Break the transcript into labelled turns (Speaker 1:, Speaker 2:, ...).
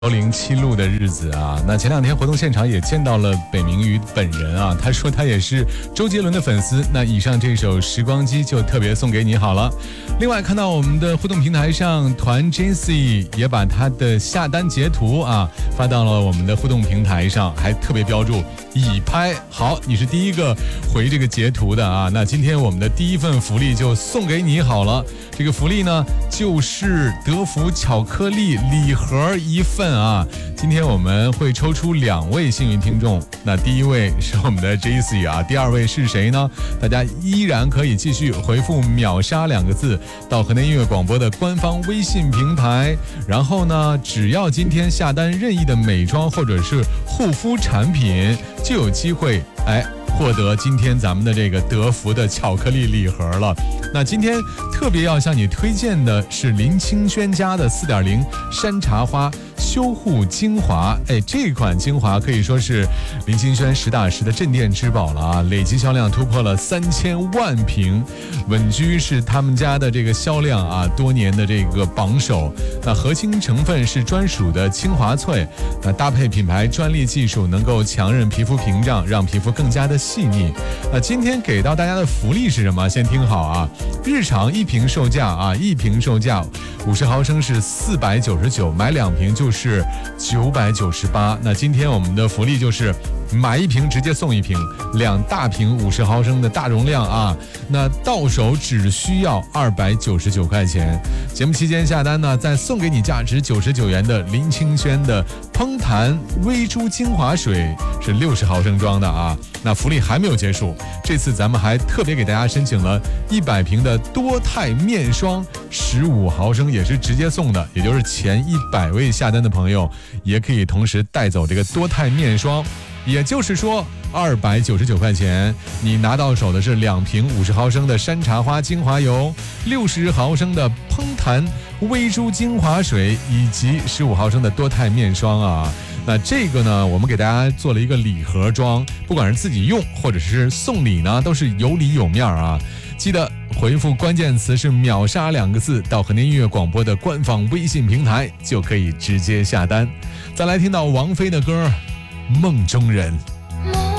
Speaker 1: 107路的日子啊，那前两天活动现场也见到了北冥宇本人啊，他说他也是周杰伦的粉丝。那以上这首《时光机》就特别送给你好了。另外看到我们的互动平台上，团 Jesse 也把他的下单截图啊发到了我们的互动平台上，还特别标注已拍。好，你是第一个回这个截图的啊。那今天我们的第一份福利就送给你好了。这个福利呢，就是德芙巧克力礼盒一份啊。今天我们会抽出2位幸运听众，那第一位是我们的 JC 啊，第2位是谁呢？大家依然可以继续回复秒杀2个字到河南音乐广播的官方微信平台，然后呢，只要今天下单任意的美妆或者是护肤产品，就有机会获得今天咱们的这个德芙的巧克力礼盒了。那今天特别要向你推荐的是林清轩家的 4.0 山茶花修护精华。这款精华可以说是林清轩实打实的镇店之宝了啊，累计销量突破了3000万瓶，稳居是他们家的这个销量啊多年的这个榜首。那核心成分是专属的精华萃，那搭配品牌专利技术，能够强韧皮肤屏障，让皮肤更加的细腻。那今天给到大家的福利是什么？先听好啊，日常一瓶售价50毫升是499，买2瓶就是998。那今天我们的福利就是买1瓶直接送1瓶，2大瓶50毫升的大容量啊，那到手只需要299块钱。节目期间下单呢，再送给你价值99元的林清轩的烹弹微珠精华水，是60毫升装的啊。那福利还没有结束，这次咱们还特别给大家申请了100瓶的多肽面霜，15毫升也是直接送的，也就是前100位下单的朋友也可以同时带走这个多肽面霜。也就是说299块钱，你拿到手的是2瓶50毫升的山茶花精华油，60毫升的烹弹微珠精华水，以及15毫升的多肽面霜啊。那这个呢，我们给大家做了一个礼盒装，不管是自己用或者是送礼呢，都是有礼有面啊。记得回复关键词是秒杀2个字到河南音乐广播的官方微信平台，就可以直接下单。再来听到王菲的歌《梦中人》。